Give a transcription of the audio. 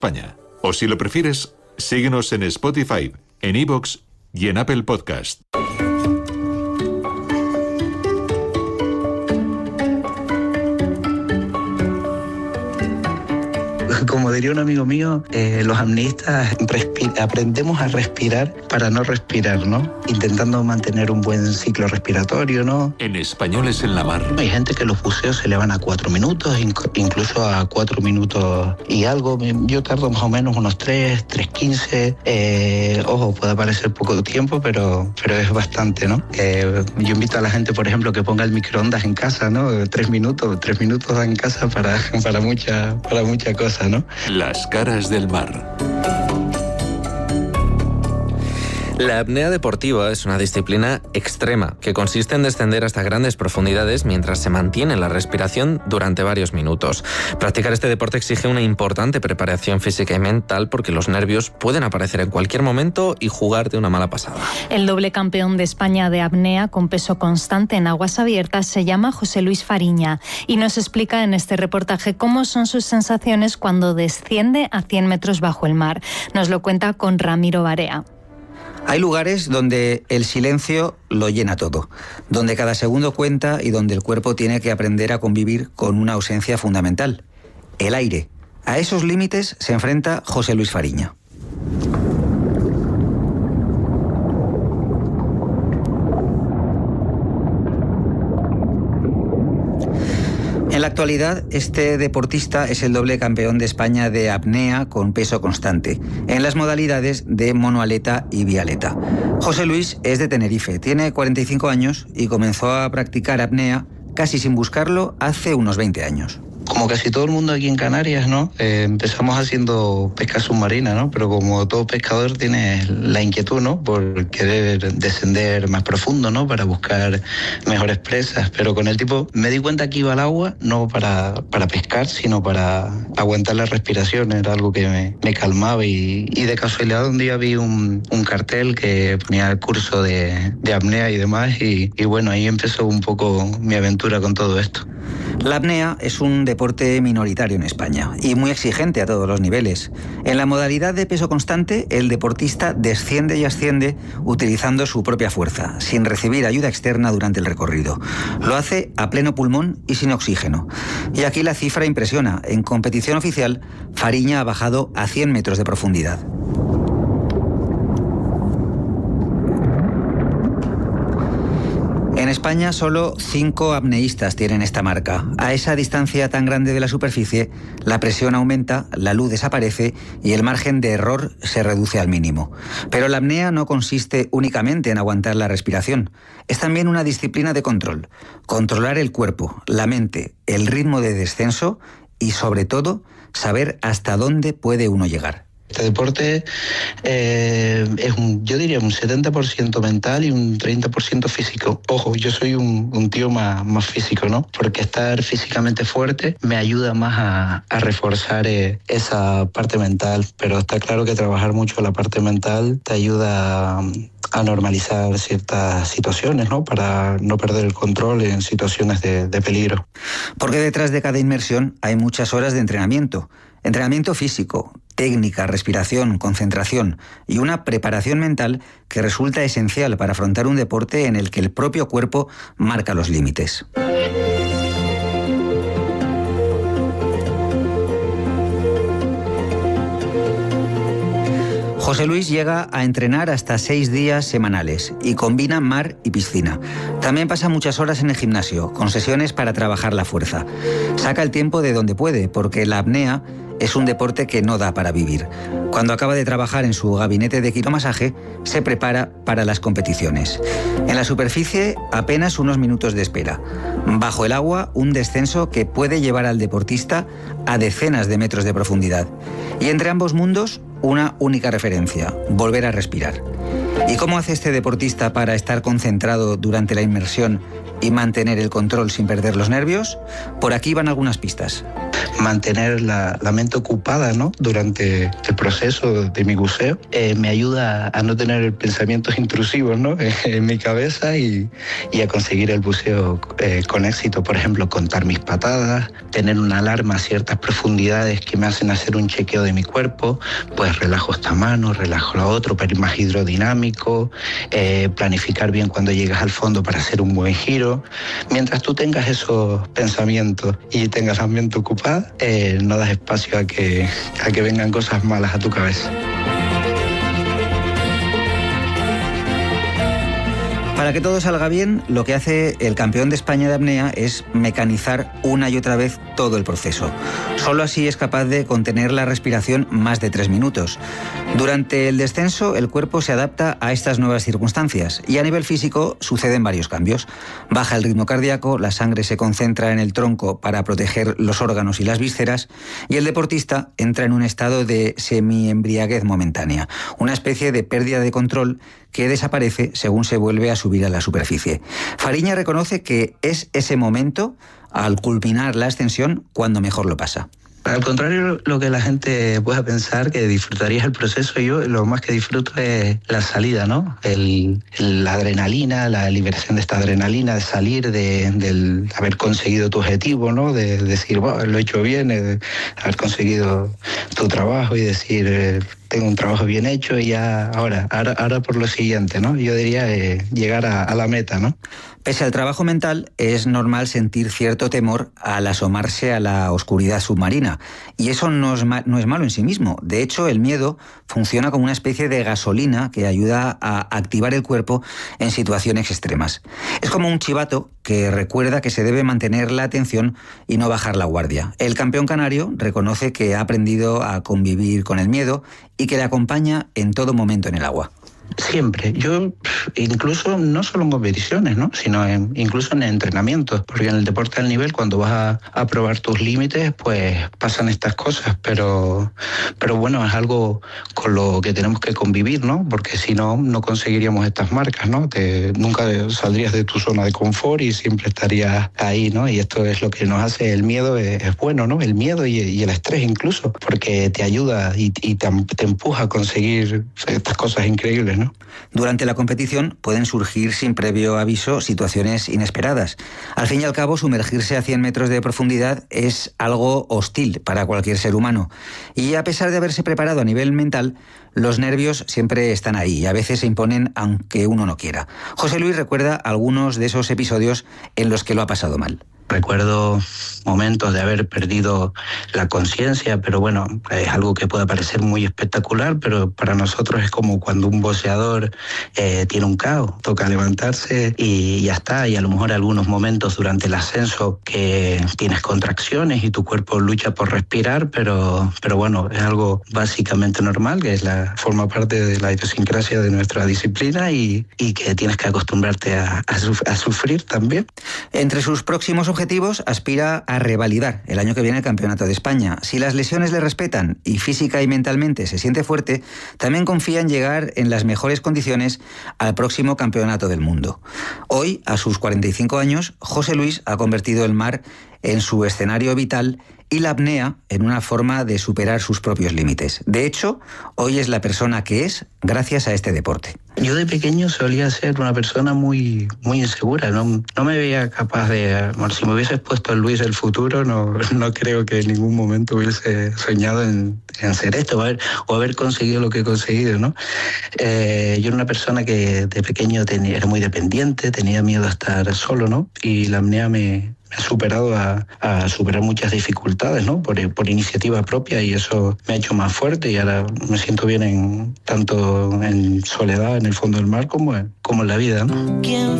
España. O si lo prefieres, síguenos en Spotify, en iVoox y en Apple Podcast. Como diría un amigo mío, los apneístas aprendemos a respirar para no respirar, ¿no? Intentando mantener un buen ciclo respiratorio, ¿no? En Españoles en la Mar. Hay gente que los buceos se le van a 4 minutos, incluso a 4 minutos y algo. Yo tardo más o menos unos 3:15. Ojo, puede parecer poco tiempo, pero es bastante, ¿no? Yo invito a la gente, por ejemplo, que ponga el microondas en casa, ¿no? 3 minutos en casa para mucha cosa, ¿no? Las caras del mar. La apnea deportiva es una disciplina extrema que consiste en descender hasta grandes profundidades mientras se mantiene la respiración durante varios minutos. Practicar este deporte exige una importante preparación física y mental porque los nervios pueden aparecer en cualquier momento y jugarte una mala pasada. El doble campeón de España de apnea con peso constante en aguas abiertas se llama José Luis Fariña y nos explica en este reportaje cómo son sus sensaciones cuando desciende a 100 metros bajo el mar. Nos lo cuenta con Ramiro Barea. Hay lugares donde el silencio lo llena todo, donde cada segundo cuenta y donde el cuerpo tiene que aprender a convivir con una ausencia fundamental, el aire. A esos límites se enfrenta José Luis Fariña. En la actualidad, este deportista es el doble campeón de España de apnea con peso constante, en las modalidades de monoaleta y bialeta. José Luis es de Tenerife, tiene 45 años y comenzó a practicar apnea casi sin buscarlo hace unos 20 años. Como casi todo el mundo aquí en Canarias, ¿no? Empezamos haciendo pesca submarina, ¿no? Pero como todo pescador tiene la inquietud, ¿no? Por querer descender más profundo, ¿no? Para buscar mejores presas. Pero con el tiempo me di cuenta que iba al agua no para pescar, sino para aguantar la respiración. Era algo que me calmaba y de casualidad un día vi un cartel que ponía el curso de apnea y demás y bueno, ahí empezó un poco mi aventura con todo esto. La apnea es un deporte minoritario en España y muy exigente a todos los niveles. En la modalidad de peso constante, el deportista desciende y asciende utilizando su propia fuerza, sin recibir ayuda externa durante el recorrido. Lo hace a pleno pulmón y sin oxígeno. Y aquí la cifra impresiona. En competición oficial, Fariña ha bajado a 100 metros de profundidad. En España solo 5 apneístas tienen esta marca. A esa distancia tan grande de la superficie, la presión aumenta, la luz desaparece y el margen de error se reduce al mínimo. Pero la apnea no consiste únicamente en aguantar la respiración. Es también una disciplina de control. Controlar el cuerpo, la mente, el ritmo de descenso y, sobre todo, saber hasta dónde puede uno llegar. Este deporte yo diría un 70% mental y un 30% físico. Ojo, yo soy un tío más físico, ¿no? Porque estar físicamente fuerte me ayuda más a reforzar esa parte mental. Pero está claro que trabajar mucho la parte mental te ayuda a normalizar ciertas situaciones, ¿no? Para no perder el control en situaciones de peligro. Porque detrás de cada inmersión hay muchas horas de entrenamiento. Entrenamiento físico, técnica, respiración, concentración y una preparación mental que resulta esencial para afrontar un deporte en el que el propio cuerpo marca los límites. José Luis llega a entrenar hasta 6 días semanales y combina mar y piscina. También pasa muchas horas en el gimnasio, con sesiones para trabajar la fuerza. Saca el tiempo de donde puede, porque la apnea es un deporte que no da para vivir. Cuando acaba de trabajar en su gabinete de quiromasaje, se prepara para las competiciones. En la superficie, apenas unos minutos de espera. Bajo el agua, un descenso que puede llevar al deportista a decenas de metros de profundidad. Y entre ambos mundos, una única referencia: volver a respirar. ¿Y cómo hace este deportista para estar concentrado durante la inmersión y mantener el control sin perder los nervios? Por aquí van algunas pistas. mantener la mente ocupada, ¿no? Durante el proceso de mi buceo. Me ayuda a no tener pensamientos intrusivos, ¿no? En mi cabeza y a conseguir el buceo con éxito. Por ejemplo, contar mis patadas, tener una alarma a ciertas profundidades que me hacen hacer un chequeo de mi cuerpo, pues relajo esta mano, relajo la otra para ir más hidrodinámico, planificar bien cuando llegas al fondo para hacer un buen giro. Mientras tú tengas esos pensamientos y tengas la mente ocupada, no das espacio a que vengan cosas malas a tu cabeza. Para que todo salga bien, lo que hace el campeón de España de apnea es mecanizar una y otra vez todo el proceso. Solo así es capaz de contener la respiración más de 3 minutos. Durante el descenso, el cuerpo se adapta a estas nuevas circunstancias y a nivel físico suceden varios cambios. Baja el ritmo cardíaco, la sangre se concentra en el tronco para proteger los órganos y las vísceras y el deportista entra en un estado de semiembriaguez momentánea, una especie de pérdida de control que desaparece según se vuelve a subir a la superficie. Fariña reconoce que es ese momento, al culminar la ascensión, cuando mejor lo pasa. Al contrario, lo que la gente pueda pensar que disfrutarías el proceso, yo lo más que disfruto es la salida, ¿no? La adrenalina, la liberación de esta adrenalina, de salir, de haber conseguido tu objetivo, ¿no? De decir, bueno, lo he hecho bien, de haber conseguido tu trabajo y decir, tengo un trabajo bien hecho y ya ahora por lo siguiente, ¿no? Yo diría llegar a la meta, ¿no? Pese al trabajo mental, es normal sentir cierto temor al asomarse a la oscuridad submarina. Y eso no es malo en sí mismo. De hecho, el miedo funciona como una especie de gasolina que ayuda a activar el cuerpo en situaciones extremas. Es como un chivato que recuerda que se debe mantener la atención y no bajar la guardia. El campeón canario reconoce que ha aprendido a convivir con el miedo y que le acompaña en todo momento en el agua. Siempre. Yo incluso no solo en competiciones, ¿no? Sino incluso en entrenamientos, porque en el deporte al nivel, cuando vas a probar tus límites, pues pasan estas cosas, pero bueno, es algo con lo que tenemos que convivir, ¿no? Porque si no conseguiríamos estas marcas, ¿no? Nunca saldrías de tu zona de confort y siempre estarías ahí, ¿no? Y esto es lo que nos hace el miedo, es bueno, ¿no? El miedo y el estrés incluso, porque te ayuda y te empuja a conseguir estas cosas increíbles, ¿no? Durante la competición pueden surgir sin previo aviso situaciones inesperadas. Al fin y al cabo, sumergirse a 100 metros de profundidad es algo hostil para cualquier ser humano. Y a pesar de haberse preparado a nivel mental, los nervios siempre están ahí y a veces se imponen aunque uno no quiera. José Luis recuerda algunos de esos episodios en los que lo ha pasado mal. Recuerdo momentos de haber perdido la conciencia, pero bueno, es algo que puede parecer muy espectacular, pero para nosotros es como cuando un boxeador tiene un KO, toca levantarse y ya está, y a lo mejor algunos momentos durante el ascenso que tienes contracciones y tu cuerpo lucha por respirar, pero bueno, es algo básicamente normal, que forma parte de la idiosincrasia de nuestra disciplina y que tienes que acostumbrarte a sufrir también. Entre sus próximos objetivos aspira a revalidar el año que viene el Campeonato de España. Si las lesiones le respetan y física y mentalmente se siente fuerte, también confía en llegar en las mejores condiciones al próximo Campeonato del Mundo. Hoy, a sus 45 años, José Luis ha convertido el mar en su escenario vital y la apnea en una forma de superar sus propios límites. De hecho, hoy es la persona que es gracias a este deporte. Yo de pequeño solía ser una persona muy insegura, no me veía capaz de... Bueno, si me hubieses puesto el Luis del futuro, no creo que en ningún momento hubiese soñado en ser esto o haber conseguido lo que he conseguido, ¿no? Yo era una persona que de pequeño era muy dependiente, tenía miedo a estar solo, ¿no? Y la apnea me ha superado a superar muchas dificultades, ¿no? Por iniciativa propia, y eso me ha hecho más fuerte y ahora me siento bien tanto en soledad en el fondo del mar como en la vida, ¿no?